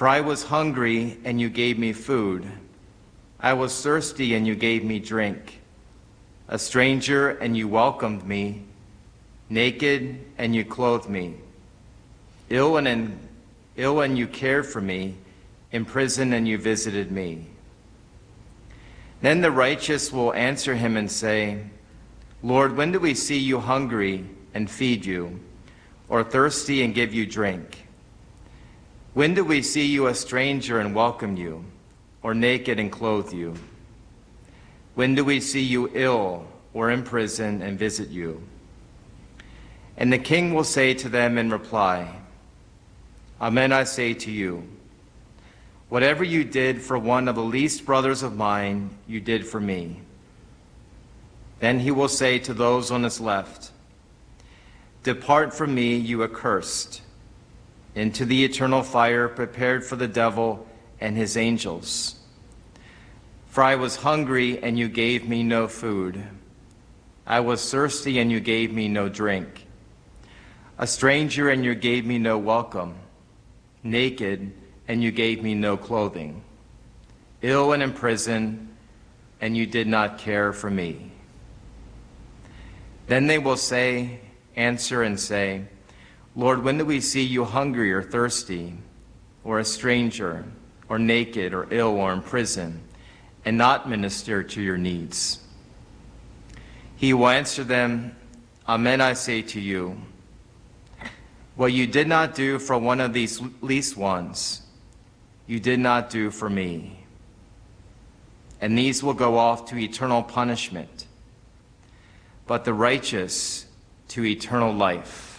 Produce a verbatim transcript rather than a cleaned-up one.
For I was hungry, and you gave me food. I was thirsty, and you gave me drink. A stranger, and you welcomed me. Naked, and you clothed me. Ill and, in, ill, and you cared for me. In prison, and you visited me. Then the righteous will answer him and say, Lord, when did we see you hungry and feed you, or thirsty and give you drink? When did we see you a stranger and welcome you, or naked and clothe you? When do we see you ill or in prison and visit you? And the king will say to them in reply, Amen, I say to you, whatever you did for one of the least brothers of mine, you did for me. Then he will say to those on his left, Depart from me, you accursed, into the eternal fire prepared for the devil and his angels. For I was hungry, and you gave me no food. I was thirsty, and you gave me no drink. A stranger, and you gave me no welcome. Naked, and you gave me no clothing. Ill and in prison, and you did not care for me. Then they will say, answer and say, Lord, when did we see you hungry or thirsty, or a stranger, or naked, or ill, or in prison, and not minister to your needs? He will answer them, Amen, I say to you, what you did not do for one of these least ones, you did not do for me. And these will go off to eternal punishment, but the righteous to eternal life.